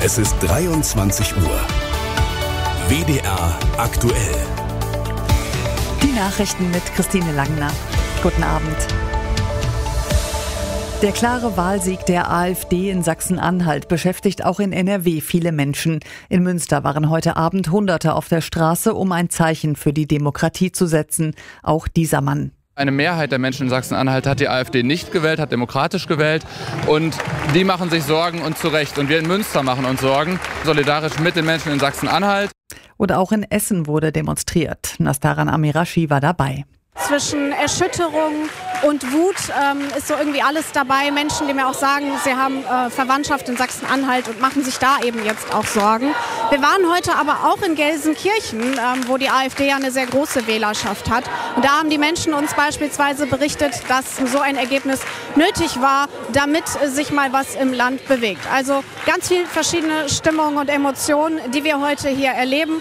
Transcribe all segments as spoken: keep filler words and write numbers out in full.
Es ist dreiundzwanzig Uhr. W D R aktuell. Die Nachrichten mit Christine Langner. Guten Abend. Der klare Wahlsieg der AfD in Sachsen-Anhalt beschäftigt auch in N R W viele Menschen. In Münster waren heute Abend Hunderte auf der Straße, um ein Zeichen für die Demokratie zu setzen. Auch dieser Mann. Eine Mehrheit der Menschen in Sachsen-Anhalt hat die AfD nicht gewählt, hat demokratisch gewählt. Und die machen sich Sorgen und zu Recht. Und wir in Münster machen uns Sorgen, solidarisch mit den Menschen in Sachsen-Anhalt. Und auch in Essen wurde demonstriert. Nastaran Amirashi war dabei. Zwischen Erschütterung und Wut ähm, ist so irgendwie alles dabei. Menschen, die mir auch sagen, sie haben äh, Verwandtschaft in Sachsen-Anhalt und machen sich da eben jetzt auch Sorgen. Wir waren heute aber auch in Gelsenkirchen, ähm, wo die AfD ja eine sehr große Wählerschaft hat. Und da haben die Menschen uns beispielsweise berichtet, dass so ein Ergebnis nötig war, damit sich mal was im Land bewegt. Also ganz viele verschiedene Stimmungen und Emotionen, die wir heute hier erleben.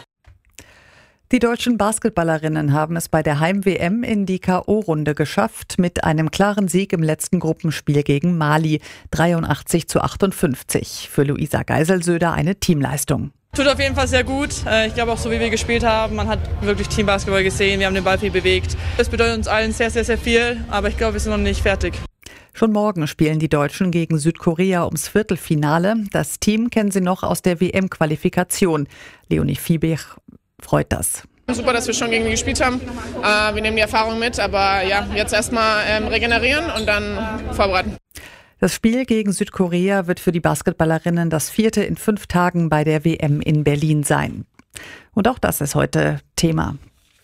Die deutschen Basketballerinnen haben es bei der Heim-W M in die K O-Runde geschafft mit einem klaren Sieg im letzten Gruppenspiel gegen Mali, dreiundachtzig zu achtundfünfzig. Für Luisa Geiselsöder eine Teamleistung. Tut auf jeden Fall sehr gut. Ich glaube auch so, wie wir gespielt haben, man hat wirklich Teambasketball gesehen, wir haben den Ball viel bewegt. Das bedeutet uns allen sehr, sehr, sehr viel, aber ich glaube, wir sind noch nicht fertig. Schon morgen spielen die Deutschen gegen Südkorea ums Viertelfinale. Das Team kennen sie noch aus der W M-Qualifikation. Leonie Fiebig freut das. Super, dass wir schon gegen die gespielt haben. Äh, wir nehmen die Erfahrung mit, aber ja, jetzt erstmal ähm, regenerieren und dann vorbereiten. Das Spiel gegen Südkorea wird für die Basketballerinnen das vierte in fünf Tagen bei der W M in Berlin sein. Und auch das ist heute Thema.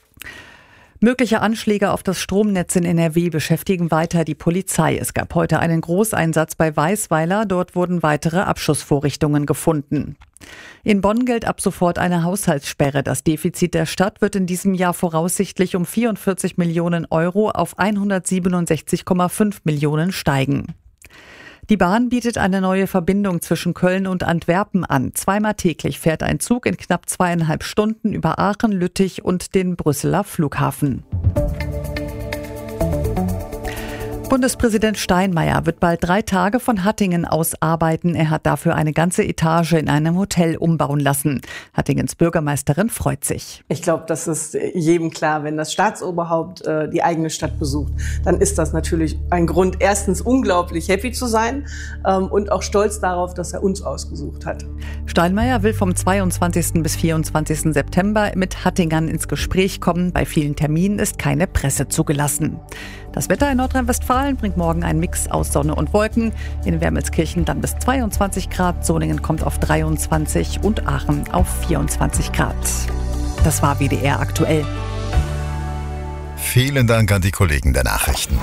Mögliche Anschläge auf das Stromnetz in N R W beschäftigen weiter die Polizei. Es gab heute einen Großeinsatz bei Weisweiler. Dort wurden weitere Abschussvorrichtungen gefunden. In Bonn gilt ab sofort eine Haushaltssperre. Das Defizit der Stadt wird in diesem Jahr voraussichtlich um vierundvierzig Millionen Euro auf hundertsiebenundsechzig Komma fünf Millionen steigen. Die Bahn bietet eine neue Verbindung zwischen Köln und Antwerpen an. Zweimal täglich fährt ein Zug in knapp zweieinhalb Stunden über Aachen, Lüttich und den Brüsseler Flughafen. Bundespräsident Steinmeier wird bald drei Tage von Hattingen aus arbeiten. Er hat dafür eine ganze Etage in einem Hotel umbauen lassen. Hattingens Bürgermeisterin freut sich. Ich glaube, das ist jedem klar, wenn das Staatsoberhaupt äh, die eigene Stadt besucht, dann ist das natürlich ein Grund, erstens unglaublich happy zu sein ähm, und auch stolz darauf, dass er uns ausgesucht hat. Steinmeier will vom zweiundzwanzigsten bis vierundzwanzigsten September mit Hattingern ins Gespräch kommen. Bei vielen Terminen ist keine Presse zugelassen. Das Wetter in Nordrhein-Westfalen bringt morgen einen Mix aus Sonne und Wolken. In Wermelskirchen dann bis zweiundzwanzig Grad, Solingen kommt auf dreiundzwanzig und Aachen auf vierundzwanzig Grad. Das war W D R aktuell. Vielen Dank an die Kollegen der Nachrichten.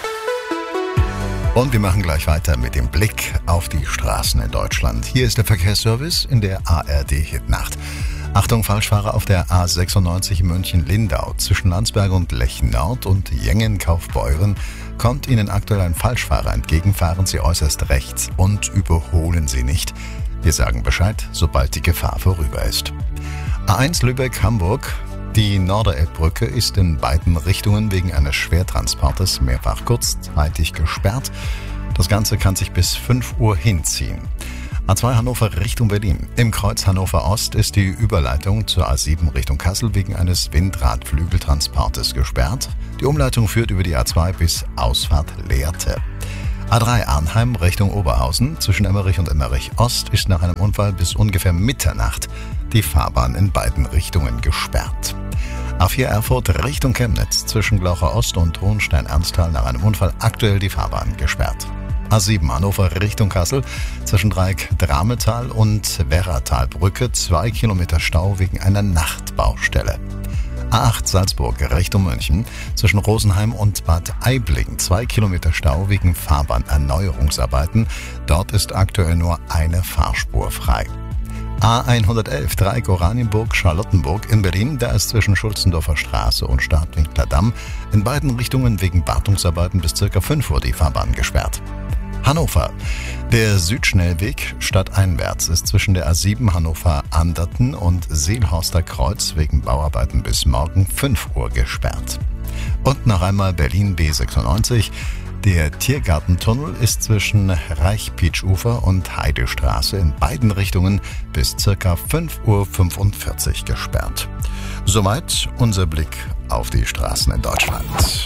Und wir machen gleich weiter mit dem Blick auf die Straßen in Deutschland. Hier ist der Verkehrsservice in der A R D-Hitnacht. Achtung, Falschfahrer auf der A sechsundneunzig München-Lindau zwischen Landsberg und Lech Nord und Jengen-Kaufbeuren kommt Ihnen aktuell ein Falschfahrer entgegen. Fahren Sie äußerst rechts und überholen Sie nicht. Wir sagen Bescheid, sobald die Gefahr vorüber ist. A eins Lübeck-Hamburg. Die Norderelbbrücke ist in beiden Richtungen wegen eines Schwertransportes mehrfach kurzzeitig gesperrt. Das Ganze kann sich bis fünf Uhr hinziehen. A zwei Hannover Richtung Berlin. Im Kreuz Hannover Ost ist die Überleitung zur A sieben Richtung Kassel wegen eines Windradflügeltransportes gesperrt. Die Umleitung führt über die A zwei bis Ausfahrt Lehrte. A drei Arnheim Richtung Oberhausen. Zwischen Emmerich und Emmerich Ost ist nach einem Unfall bis ungefähr Mitternacht die Fahrbahn in beiden Richtungen gesperrt. A vier Erfurt Richtung Chemnitz. Zwischen Glaucher Ost und Hohenstein-Ernsthal nach einem Unfall aktuell die Fahrbahn gesperrt. A sieben Hannover Richtung Kassel, zwischen Dreieck Drametal und Werratalbrücke, zwei Kilometer Stau wegen einer Nachtbaustelle. A acht Salzburg Richtung München, zwischen Rosenheim und Bad Aibling, zwei Kilometer Stau wegen Fahrbahnerneuerungsarbeiten. Dort ist aktuell nur eine Fahrspur frei. A hundertelf Dreieck Oranienburg-Charlottenburg in Berlin, da ist zwischen Schulzendorfer Straße und Stadtwinkler Damm in beiden Richtungen wegen Wartungsarbeiten bis ca. fünf Uhr die Fahrbahn gesperrt. Hannover. Der Südschnellweg stadteinwärts ist zwischen der A sieben Hannover-Anderten und Seelhorster Kreuz wegen Bauarbeiten bis morgen fünf Uhr gesperrt. Und noch einmal Berlin B sechsundneunzig. Der Tiergartentunnel ist zwischen Reichpietsch-Ufer und Heidestraße in beiden Richtungen bis ca. fünf Uhr fünfundvierzig gesperrt. Soweit unser Blick auf die Straßen in Deutschland.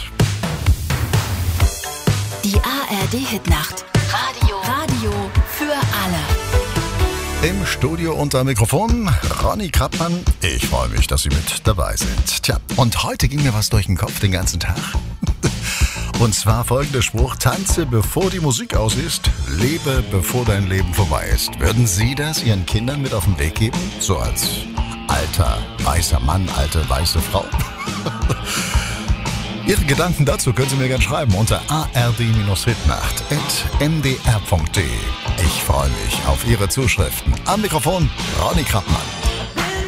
Die A R D-Hitnacht. Radio. Radio für alle. Im Studio unter Mikrofon Ronny Krappmann. Ich freue mich, dass Sie mit dabei sind. Tja, und heute ging mir was durch den Kopf den ganzen Tag. Und zwar folgender Spruch: Tanze, bevor die Musik aus ist, lebe, bevor dein Leben vorbei ist. Würden Sie das Ihren Kindern mit auf den Weg geben? So als alter, weißer Mann, alte, weiße Frau? Ihre Gedanken dazu können Sie mir gerne schreiben unter a r d Hitnacht at m d r punkt d e. Ich freue mich auf Ihre Zuschriften. Am Mikrofon Ronny Krappmann.